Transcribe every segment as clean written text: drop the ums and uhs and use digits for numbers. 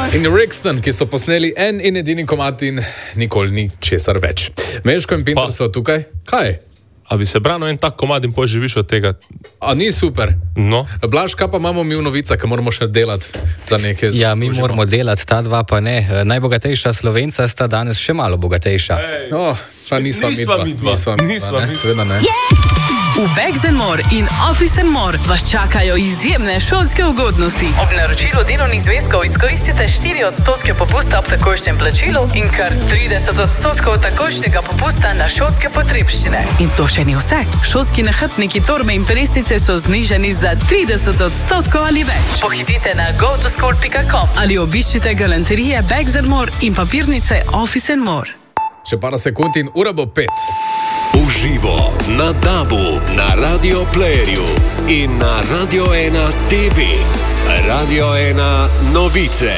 In Rixton, ki so posneli en in edini komad in nikoli ni česar več. Meško in Pinter so tukaj. Kaj? A bi se branil en tak komad in poživiš od tega? A ni super? No. Blaž, kaj pa imamo mi v novicah, ki moramo še delati za nekaj? Ja, mi moramo delati, ta dva pa ne. Najbogatejša Slovenca sta danes še malo bogatejša. No, pa nisva midva. Seveda ne. V Bags & More in Office & More vas čakajo izjemne šolske ugodnosti. Ob naročilu delovnih zvezkov izkoristite 4% popusta ob takojšnjem plačilu in kar 30% takojšnjega popusta na šolske potrebščine. In to še ni vse. Šolski nahrbtniki, torbe in peresnice so znižani za 30% ali več. Pohitite na gotoschool.com ali obiščite galanterije Bags & More in papirnice Office & More. Še par sekund in ura bo 5. Uživo na DAB-u, na Radio Playerju in na Radio 1 TV. Radio 1 novice.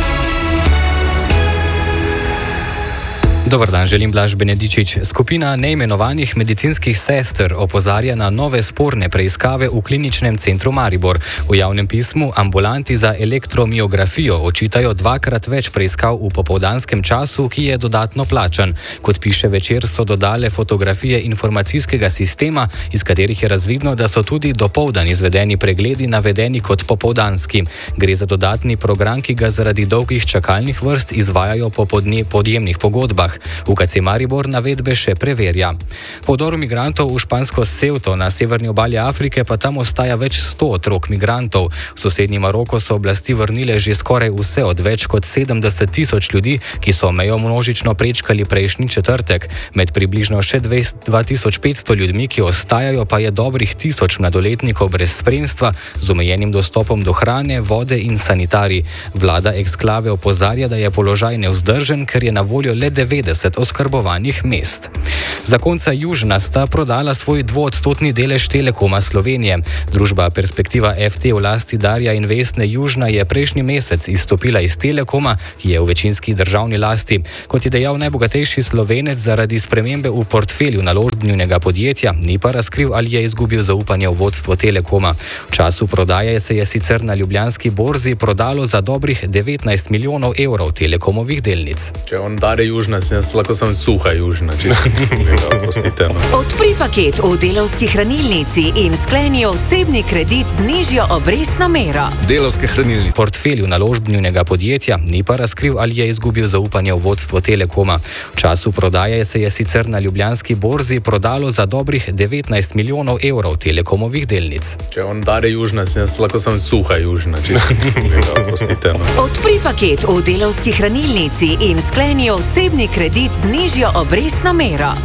Dobar dan, želim Blaž Benedičič. Skupina neimenovanih medicinskih sester opozarja na nove sporne preiskave v kliničnem centru Maribor. V javnem pismu ambulanti za elektromiografijo očitajo 2-krat več preiskav v popoldanskem času, ki je dodatno plačan. Kot piše Večer, so dodale fotografije informacijskega sistema, iz katerih je razvidno, da so tudi dopoldan izvedeni pregledi navedeni kot popoldanski. Gre za dodatni program, ki ga zaradi dolgih čakalnih vrst izvajajo po podjemnih pogodbah. UKC Maribor navedbe še preverja. Po vdoru migrantov v špansko Ceuto na severni obali Afrike pa tam ostaja več 100 otrok migrantov. V sosednji Maroko so oblasti vrnile že skoraj vse od več kot 70,000 ljudi, ki so mejo množično prečkali prejšnji četrtek. Med približno še 2500 ljudmi, ki ostajajo, pa je dobrih 1000 mladoletnikov brez spremstva z omejenim dostopom do hrane, vode in sanitarij. Vlada eksklave opozarja, da je položaj nevzdržen, ker je na voljo le 90 oskrbovanih mest. Zakonca Južna sta prodala svoj 2% delež Telekoma Slovenije. Družba Perspektiva FT v lasti Darja in Vesne Južna je prejšnji mesec izstopila iz Telekoma, ki je v večinski državni lasti. Kot je dejal najbogatejši Slovenec, zaradi spremembe v portfelju naložbenega podjetja ni pa razkril, ali je izgubil zaupanje v vodstvo Telekoma. V času prodaje se je sicer na ljubljanski borzi prodalo za dobrih 19 milijonov evrov Telekomovih delnic. Če on Darja Južna, jaz lahko sem suha Južna. Odpri paket v Delavski hranilnici in skleni osebni kredit z nižjo obrestno mero. Delavske hranilnice. V portfelju naložbenega podjetja ni pa razkril, ali je izgubil zaupanje v vodstvo Telekoma. V času prodaje se je sicer na ljubljanski borzi prodalo za dobrih 19 milijonov evrov Telekomovih delnic. Če on Darja Južna, jaz lahko sem suha Južna. Odpri paket v Delavski hranilnici in skleni osebni kredit z nižjo obrestno mero.